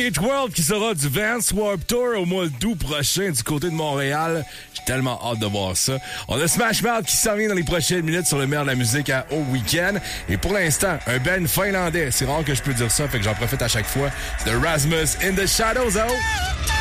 Beach World qui sera du Vans Warped Tour au mois d'août prochain du côté de Montréal. J'ai tellement hâte de voir ça. On a Smash Mouth qui s'en vient dans les prochaines minutes sur le meilleur de la musique au week-end. Et pour l'instant, un band finlandais. C'est rare que je peux dire ça, fait que j'en profite à chaque fois. C'est The Rasmus in the Shadows. Oh!